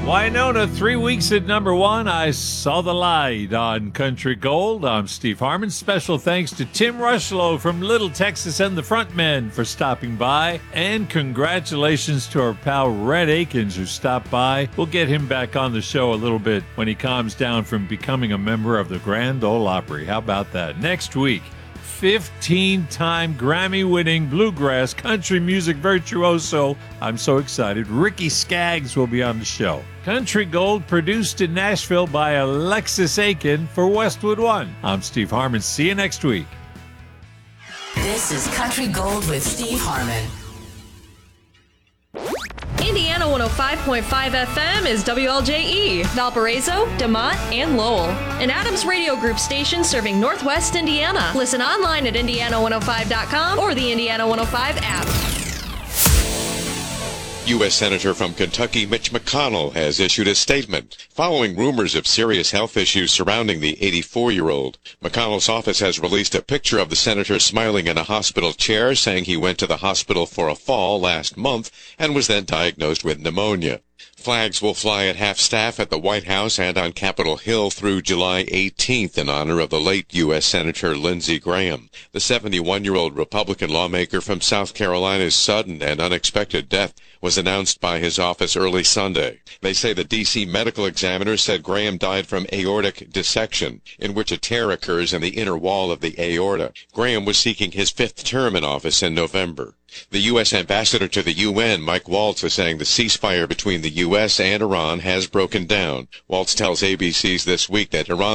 Winona, 3 weeks at number one. I Saw the Light on Country Gold. I'm Steve Harmon. Special thanks to Tim Rushlow from Little Texas and the Frontmen for stopping by. And congratulations to our pal Red Akins who stopped by. We'll get him back on the show a little bit when he calms down from becoming a member of the Grand Ole Opry. How about that? Next week, 15-time Grammy-winning bluegrass country music virtuoso. I'm so excited. Ricky Skaggs will be on the show. Country Gold produced in Nashville by Alexis Aiken for Westwood One. I'm Steve Harmon. See you next week. This is Country Gold with Steve Harmon. Indiana 105.5 FM is WLJE, Valparaiso, DeMont, and Lowell. An Adams Radio Group station serving Northwest Indiana. Listen online at Indiana105.com or the Indiana 105 app. U.S. Senator from Kentucky Mitch McConnell has issued a statement following rumors of serious health issues surrounding the 84-year-old. McConnell's office has released a picture of the senator smiling in a hospital chair, saying he went to the hospital for a fall last month and was then diagnosed with pneumonia. Flags will fly at half-staff at the White House and on Capitol Hill through July 18th in honor of the late U.S. Senator Lindsey Graham. The 71-year-old Republican lawmaker from South Carolina's sudden and unexpected death was announced by his office early Sunday. They say the D.C. medical examiner said Graham died from aortic dissection, in which a tear occurs in the inner wall of the aorta. Graham was seeking his fifth term in office in November. The U.S. ambassador to the UN, Mike Waltz, is saying the ceasefire between the U.S. and Iran has broken down. Waltz tells ABC's This Week that Iran